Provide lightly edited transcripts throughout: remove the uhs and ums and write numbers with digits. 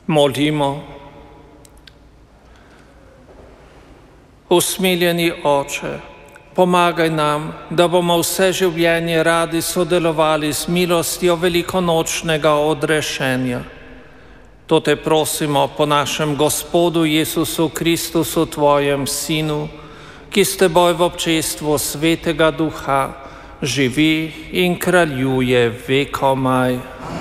Molimo. Usmiljeni Oče, pomagaj nam, da bomo vse življenje radi sodelovali z milostjo velikonočnega odrešenja. To te prosimo po našem Gospodu Jezusu Kristusu, Tvojem Sinu, ki s Teboj v občestvu Svetega Duha živi in kraljuje vekomaj.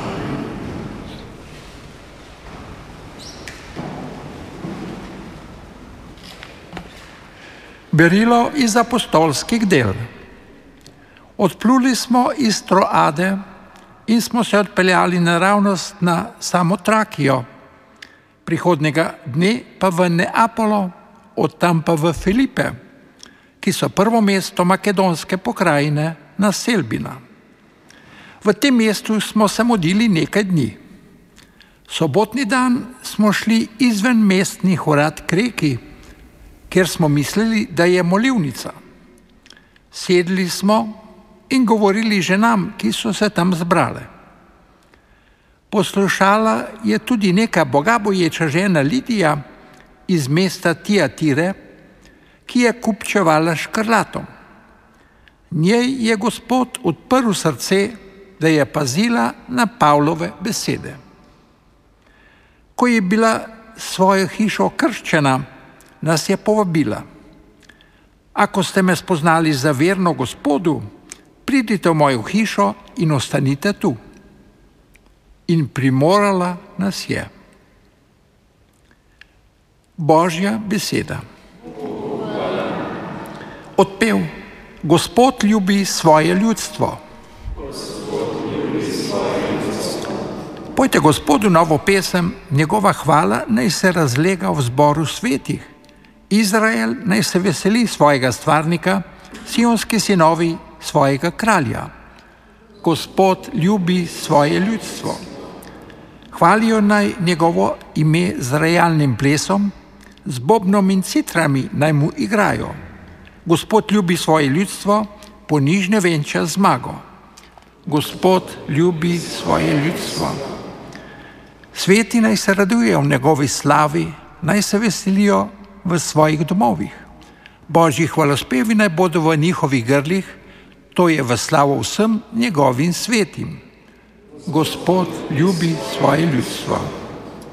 Berilo iz apostolskih del. Odpluli smo iz Troade in smo se odpeljali naravnost na Samotrakijo, prihodnega dne pa v Neapolo, od tam pa v Filipe, ki so prvo mesto makedonske pokrajine naselbina. V tem mestu smo se modili nekaj dni. Sobotni dan smo šli izven mestnih urad k reki, kjer smo mislili, da je molilnica. Sedli smo in govorili ženam, ki so se tam zbrale. Poslušala je tudi neka bogaboječa žena Lidija iz mesta Tiatire, ki je kupčevala škrlatom. Njej je Gospod odprl srce, da je pazila na Pavlove besede. Ko je bila svojo hišo krščena, nas je povabila: Ako ste me spoznali za verno Gospodu, pridite v mojo hišo in ostanite tu. In primorala nas je. Božja beseda. Odpev: Gospod ljubi svoje ljudstvo. Pojte Gospodu novo pesem, njegova hvala naj se razlega v zboru svetih. Izrael naj se veseli svojega stvarnika, sionski sinovi svojega kralja. Gospod ljubi svoje ljudstvo. Hvalijo naj njegovo ime z rejalnim plesom, z bobnom in citrami naj mu igrajo. Gospod ljubi svoje ljudstvo, ponižne venča zmago. Gospod ljubi svoje ljudstvo. Sveti naj se radujejo v njegovi slavi, naj se veselijo v svojih domovih. Božji hvalospevi naj bodo v njihovih grlih, to je v slavo vsem njegovim svetim. Gospod ljubi svoje ljudstvo.